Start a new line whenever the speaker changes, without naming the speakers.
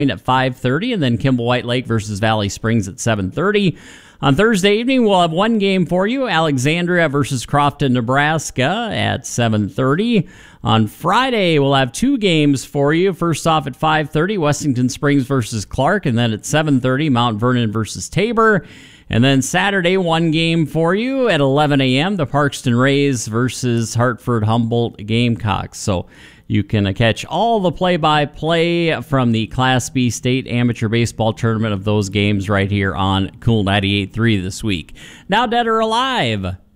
at 5:30, and then Kimball White Lake versus Valley Springs at 7:30. On Thursday evening, we'll have one game for you, Alexandria versus Crofton, Nebraska at 7:30. On Friday, we'll have two games for you. First off at 5:30, Westington Springs versus Clark, and then at 7:30, Mount Vernon versus Tabor. And then Saturday, one game for you at 11 a.m., the Parkston Rays versus Hartford Humboldt Gamecocks. So you can catch all the play-by-play from the Class B State Amateur Baseball Tournament of those games right here on Cool 98.3 this week. Now, Dead or Alive,